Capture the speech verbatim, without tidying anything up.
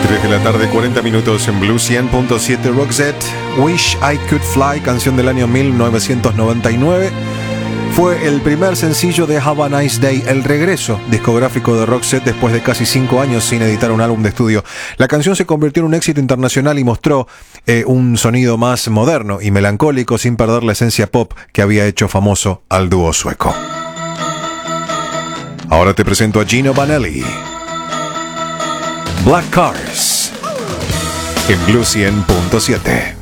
tres de la tarde, cuarenta minutos en Blue cien punto siete. Roxette, Wish I Could Fly, canción del año mil novecientos noventa y nueve. Fue el primer sencillo de Have a Nice Day, el regreso discográfico de Roxette después de casi cinco años sin editar un álbum de estudio. La canción se convirtió en un éxito internacional y mostró eh, un sonido más moderno y melancólico sin perder la esencia pop que había hecho famoso al dúo sueco. Ahora te presento a Gino Vanelli. Black Cars en Blue cien punto siete.